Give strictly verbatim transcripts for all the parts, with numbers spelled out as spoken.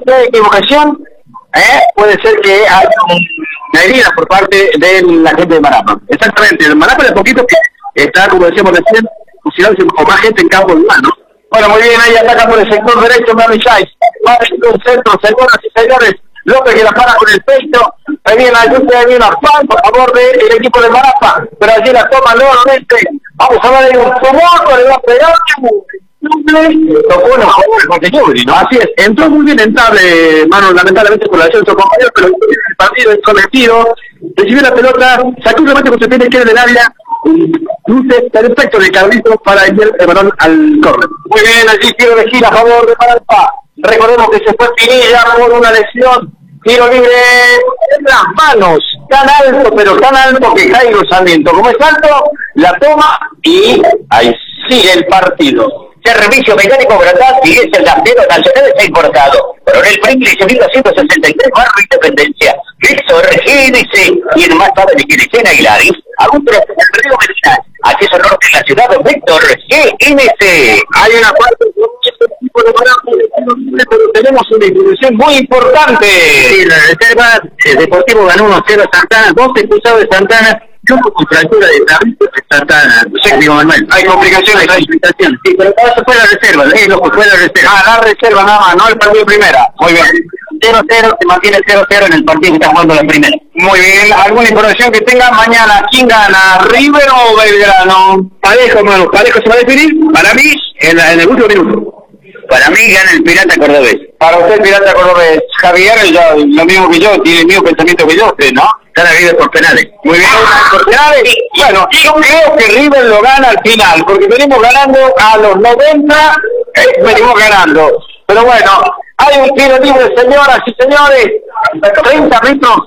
que hay equivocación, ¿eh? Puede ser que haya una herida por parte de la gente de Marapa. Exactamente, el Marapa de poquito que está, como decíamos recién, fusilándose con más gente en campo de mano. Bueno, muy bien, ahí ataca por el sector derecho Mami Chais. Va el centro, señoras y señores. López que la para con el pecho. Ahí viene la lluvia, ahí viene una pan por favor del equipo de Marapa. Pero allí la toma nuevamente. Vamos a ver un tumor, le va a pegar. Tocó uno, ¿no? Así es, entró muy bien entrable, mano, lamentablemente por la lesión de su compañero, pero el partido es cometido, recibió la pelota, sacó un remate con su pie izquierda del área, luce perfecto de Carlito para enviar el balón al córner. Muy bien, allí tiro de gira a favor de Marapa. Recordemos que se fue Pinilla por una lesión, tiro libre en las manos, tan alto, pero tan alto que Jairo Sarmiento, como es alto, la toma y ahí sigue el partido. Servicio mecánico Grataz y es el acero nacional está importado. Coronel Pringles mil doscientos sesenta y tres, Barrio Independencia. Víctor G N C y el más tarde de G N C en Aguilaris. Autos del Río Medina. Acceso norte en la ciudad de Víctor G N C. Hay una parte de este tipo de parada, pero tenemos una institución muy importante. Sí, la reserva, el Deportivo ganó uno cero a Santana, dos expulsados de Santana. Yo con fractura de Carlito que Santana, digo Manuel. Hay complicaciones, hay limitaciones. Sí, pero eso fue la reserva, es lo que fue la reserva. Ah, la reserva nada más, no el partido de primera. Muy bien. cero cero, se mantiene cero cero en el partido que está jugando la primera. Muy bien, ¿alguna información que tenga mañana? ¿Quién gana, River o Belgrano? Parejo, hermano, parejo se va a definir, para mí, en, la, en el último minuto. Para mí gana el Pirata Cordobés. Para usted el Pirata Cordobés. Javier, ya, lo mismo que yo, tiene el mismo pensamiento que yo, usted, ¿no? Gana River por penales. Muy bien, por penales. Bueno, yo creo que River lo gana al final, porque venimos ganando a los noventa, eh, venimos ganando. Pero bueno, hay un tiro libre, señoras y señores, treinta metros,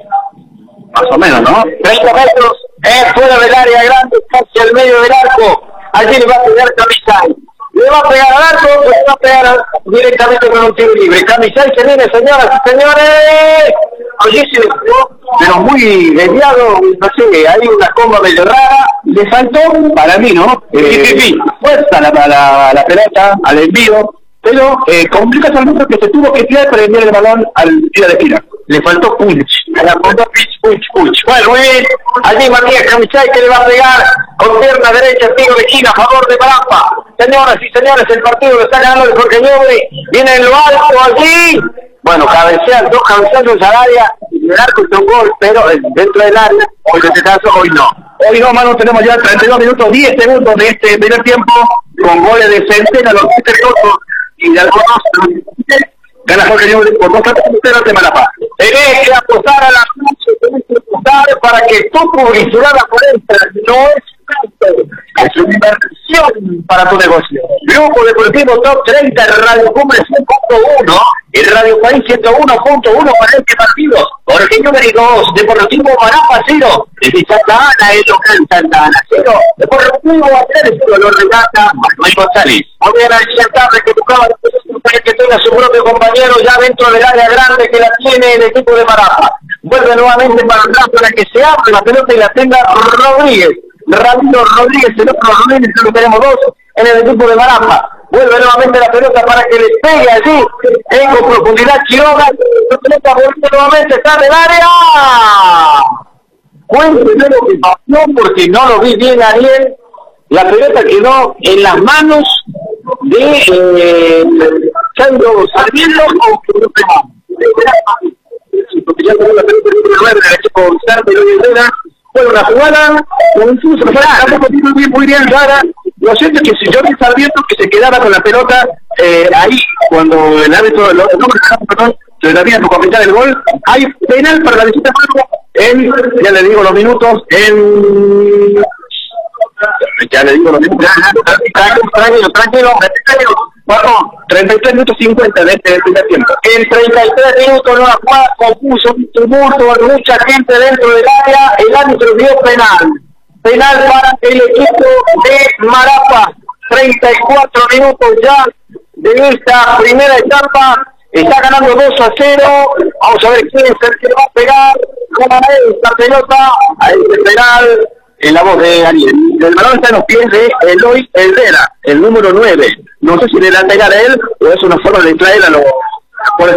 más o menos, ¿no? treinta metros, eh, fuera del área grande, casi al medio del arco. Allí le va a pegar Camisay. Le va a pegar al arco, pues va a pegar directamente con un tiro libre. Camisay se viene, señoras y señores. Oye, se le pero muy desviado, no sé, hay una comba medio rara. Le faltó, para mí, ¿no? Eh, sí, sí, sí. Fuerza la, la, la pelota, al envío. Pero eh, complica Sarmiento que se tuvo que tirar para enviar el balón al tiro de esquina. Le faltó punch. Le faltó punch, punch, punch. Bueno, muy bien. Allí Matías Camisay que le va a pegar con pierna derecha, tiro de esquina a favor de Marapa. Señoras y señores, el partido lo está ganando el Jorge Ñoble. Viene en lo alto allí. Bueno, cabecean, dos cabeceando al área. El arco hizo un gol, pero dentro del área, hoy en este caso, hoy no. Hoy no, mano, tenemos ya treinta y dos minutos, diez segundos de este primer tiempo, con goles de Centena, los Cotos y de algunos. Gana Jorge Ñoble por dos puntos de Marapa. Tenés que apostar a la noche, tenés que apostar para que tu publicidad aparezca. No es es una inversión para tu negocio. Grupo Deportivo Top treinta, Radio Cumbre cien punto uno, y Radio País ciento uno punto uno para este partido. Jorge Ñoble dos, Deportivo Marapa cero, desde Santa Ana, el local Santa Ana cero, Deportivo Atlético cero, lo regata Manuel González. Muy bien, ahí está, que buscaba que tenga su propio compañero ya dentro del área grande que la tiene el equipo de Marapa. Vuelve nuevamente para atrás para que se abra la pelota y la tenga Rodríguez. Ramiro Rodríguez, el otro Rodríguez, lo tenemos dos en el equipo de Marapa. Vuelve nuevamente la pelota para que le pegue allí en con profundidad Quiroga. La pelota vuelve nuevamente, está en el área. Cuénteme lo que pasó porque no lo vi bien, Ariel. La pelota quedó en las manos de eh, Chairo Sarmiento o porque ya tengo la pelota del equipo de Herrera. Fue una jugada confusa, muy bien, muy bien rara. Lo cierto es que si yo vi Sarmiento que se quedaba con la pelota eh, ahí, cuando el árbitro, el nombre perdón, se le había por completar el gol, hay penal para la visita en, ya le digo los minutos, en... Ya le digo los minutos, tranquilo, tranquilo, tranquilo, bueno, treinta y tres minutos cincuenta de este primer tiempo. En treinta y tres minutos una jugada confuso, un tumulto, mucha gente dentro del área, el árbitro dio penal. Penal para el equipo de Marapa. treinta y cuatro minutos ya de esta primera etapa. Está ganando dos a cero. Vamos a ver quién es el que va a pegar. ¿Cómo es esta pelota? Ahí el penal. En la voz de Ariel. El balón está en los pies de Eloy Herrera, el número nueve. No sé si le la pegar a él o es una forma de traer a los